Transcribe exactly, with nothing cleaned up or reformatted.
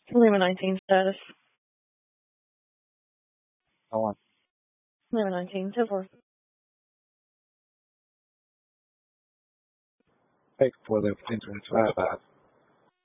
Lima nineteen status. Go on. Lima nineteen, ten four. Take for the fifteen twenty-five.